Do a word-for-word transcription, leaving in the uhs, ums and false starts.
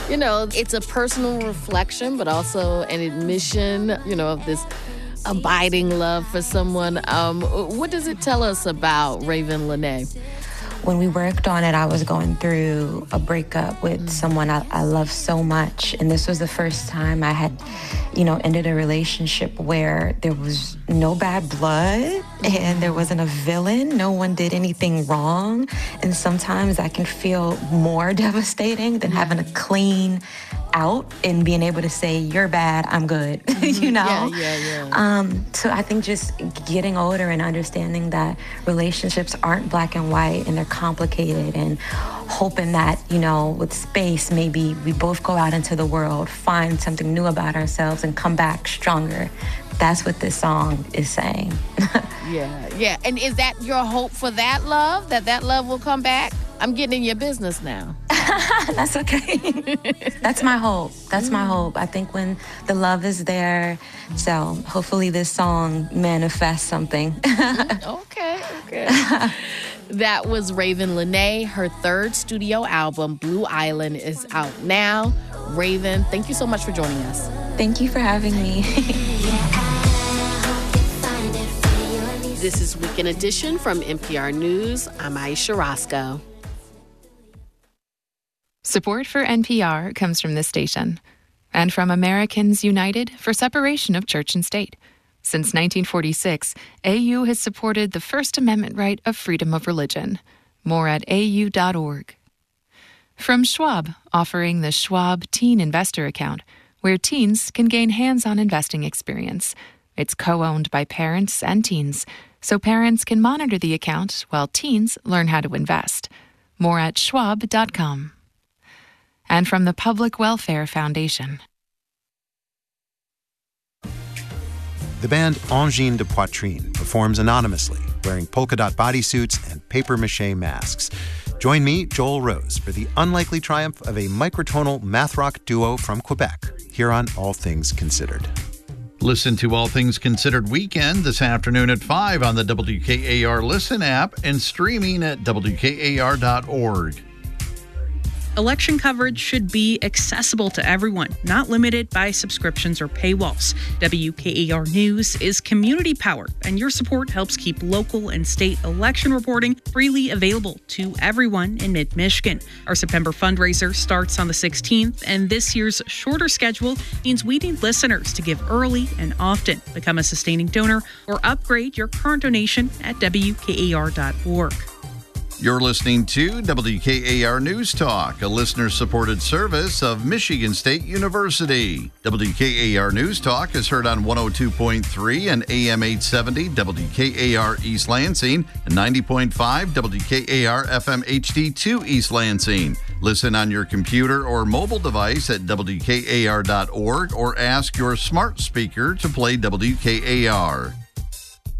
You know, it's a personal reflection, but also an admission, you know, of this abiding love for someone. Um, what does it tell us about Raven Lenae? When we worked on it, I was going through a breakup with mm. someone I, I love so much. And this was the first time I had, you know, ended a relationship where there was no bad blood and there wasn't a villain. No one did anything wrong. And sometimes that can feel more devastating than having a clean out and being able to say, you're bad, I'm good, mm-hmm. you know? Yeah, yeah, yeah. Um, so I think just getting older and understanding that relationships aren't black and white and they're complicated, and hoping that, you know, with space, maybe we both go out into the world, find something new about ourselves and come back stronger. That's what this song is saying. yeah, yeah. And is that your hope for that love, that that love will come back? I'm getting in your business now. That's okay. That's my hope. That's my hope. I think when the love is there, so hopefully this song manifests something. okay, okay. That was Raven Lenae. Her third studio album, Blue Island, is out now. Raven, thank you so much for joining us. Thank you for having me. This is Weekend Edition from N P R News. I'm Aisha Roscoe. Support for N P R comes from this station and from Americans United for Separation of Church and State. Since nineteen forty-six, A U has supported the First Amendment right of freedom of religion. More at A U dot org. From Schwab, offering the Schwab Teen Investor Account, where teens can gain hands-on investing experience. It's co-owned by parents and teens, so parents can monitor the account while teens learn how to invest. More at schwab dot com. And from the Public Welfare Foundation. The band Angine de Poitrine performs anonymously, wearing polka dot bodysuits and papier-mâché masks. Join me, Joel Rose, for the unlikely triumph of a microtonal math rock duo from Quebec, here on All Things Considered. Listen to All Things Considered Weekend this afternoon at five on the W K A R Listen app and streaming at W K A R dot org. Election coverage should be accessible to everyone, not limited by subscriptions or paywalls. W K A R News is community powered, and your support helps keep local and state election reporting freely available to everyone in mid-Michigan. Our September fundraiser starts on the sixteenth, and this year's shorter schedule means we need listeners to give early and often. Become a sustaining donor or upgrade your current donation at W K A R dot org. You're listening to W K A R News Talk, a listener-supported service of Michigan State University. W K A R News Talk is heard on one oh two point three and A M eight seventy W K A R East Lansing and ninety point five W K A R F M H D two East Lansing. Listen on your computer or mobile device at W K A R dot org or ask your smart speaker to play W K A R.